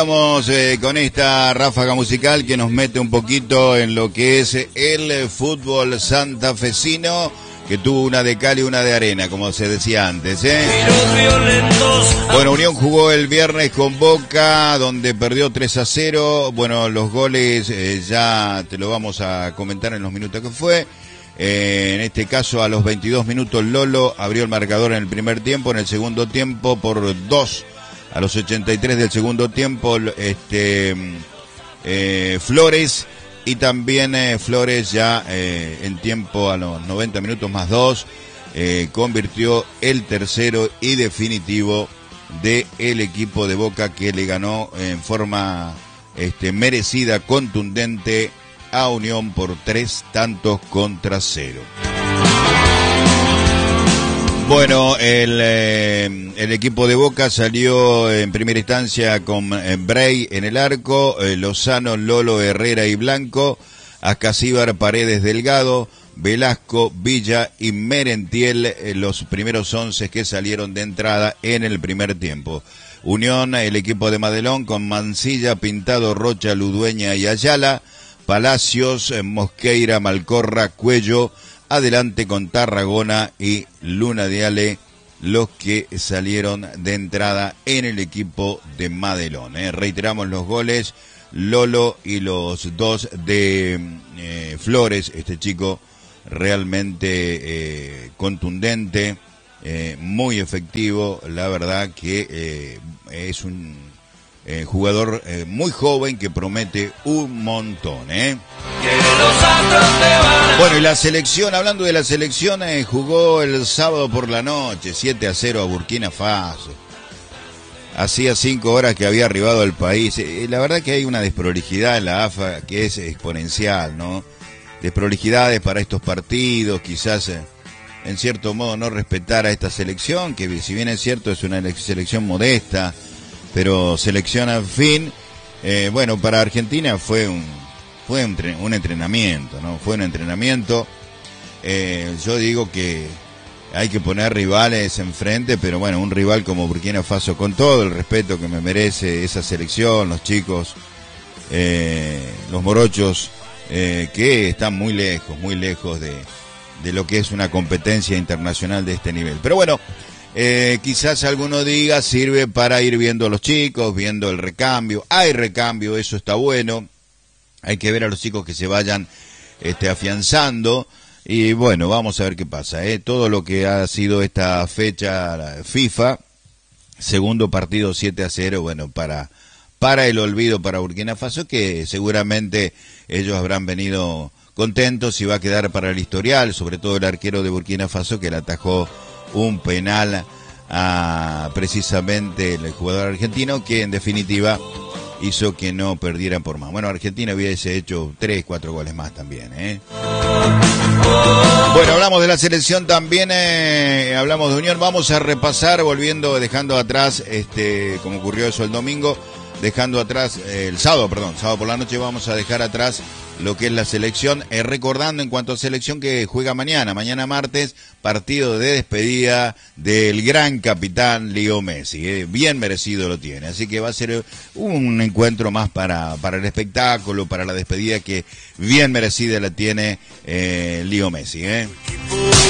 Vamos con esta ráfaga musical que nos mete un poquito en lo que es el fútbol santafesino, que tuvo una de cal y una de arena, como se decía antes, Bueno, Unión jugó el viernes con Boca, donde perdió 3-0. Bueno, los goles ya te lo vamos a comentar en los minutos que fue. En este caso, a los 22 minutos, Lolo abrió el marcador en el primer tiempo. En el segundo tiempo, por 2. A los 83 del segundo tiempo, Flores, y también Flores ya en tiempo a los 90 minutos más 2, convirtió el tercero y definitivo del equipo de Boca, que le ganó en forma merecida, contundente a Unión por 3-0. Bueno, el equipo de Boca salió en primera instancia con Bray en el arco, Lozano, Lolo, Herrera y Blanco, Ascasíbar, Paredes, Delgado, Velasco, Villa y Merentiel, los primeros 11 que salieron de entrada en el primer tiempo. Unión, el equipo de Madelón, con Mancilla, Pintado, Rocha, Ludueña y Ayala, Palacios, Mosqueira, Malcorra, Cuello, adelante con Tarragona y Luna de Ale, los que salieron de entrada en el equipo de Madelón. Reiteramos los goles: Lolo y los 2 de Flores, este chico realmente contundente, muy efectivo, la verdad que es un jugador muy joven que promete un montón, Bueno, y la selección, hablando de la selección, jugó el sábado por la noche, 7-0 a Burkina Faso. Hacía 5 horas que había arribado al país. La verdad que hay una desprolijidad en la AFA que es exponencial, ¿no? Desprolijidades para estos partidos, quizás en cierto modo no respetar a esta selección, que si bien es cierto es una selección modesta, pero selección al fin. Bueno, para Argentina fue un entrenamiento, ¿no? Fue un entrenamiento. Yo digo que hay que poner rivales enfrente, pero bueno, un rival como Burkina Faso, con todo el respeto que me merece esa selección, los chicos, los morochos, que están muy lejos de lo que es una competencia internacional de este nivel. Pero bueno, quizás alguno diga, sirve para ir viendo a los chicos, viendo el recambio. Hay recambio, eso está bueno. Hay que ver a los chicos que se vayan afianzando. Y bueno, vamos a ver qué pasa. Todo lo que ha sido esta fecha FIFA, segundo partido 7-0, bueno, para el olvido para Burkina Faso, que seguramente ellos habrán venido contentos y va a quedar para el historial, sobre todo el arquero de Burkina Faso, que le atajó un penal a precisamente el jugador argentino, que en definitiva hizo que no perdieran por más. Bueno, Argentina hubiese hecho 3-4 goles más también, Bueno, hablamos de la selección también, hablamos de Unión. Vamos a repasar, dejando atrás, como ocurrió eso el domingo, dejando atrás, sábado por la noche vamos a dejar atrás lo que es la selección, recordando en cuanto a selección que juega mañana martes, partido de despedida del gran capitán Leo Messi, bien merecido lo tiene, así que va a ser un encuentro más para el espectáculo, para la despedida que bien merecida la tiene Leo Messi,